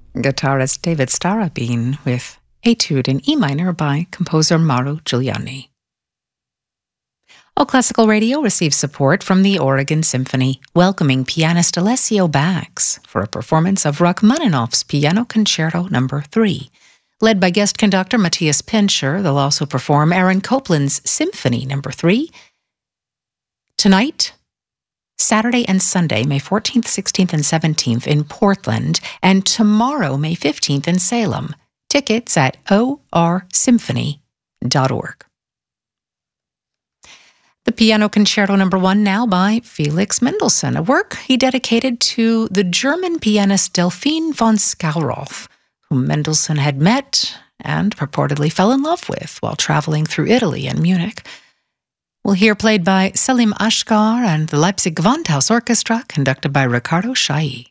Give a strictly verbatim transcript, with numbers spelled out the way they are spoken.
Guitarist David Starobin with Etude in E minor by composer Mauro Giuliani. All Classical Radio receives support from the Oregon Symphony, welcoming pianist Alessio Bax for a performance of Rachmaninoff's Piano Concerto Number three. Led by guest conductor Matthias Pincher, they'll also perform Aaron Copland's Symphony Number three. Tonight, Saturday and Sunday, May fourteenth, sixteenth, and seventeenth in Portland, and tomorrow, May fifteenth in Salem. Tickets at o r symphony dot org. The Piano Concerto Number one now by Felix Mendelssohn, a work he dedicated to the German pianist Delphine von Skauroff, whom Mendelssohn had met and purportedly fell in love with while traveling through Italy and Munich. We'll hear played by Selim Ashkar and the Leipzig Gewandhaus Orchestra, conducted by Riccardo Chailly.